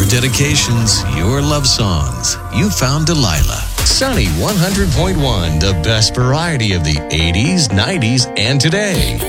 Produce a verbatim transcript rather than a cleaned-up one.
dedications, your love songs. You found Delilah. Sunny one hundred point one, the best variety of the eighties, nineties, and today.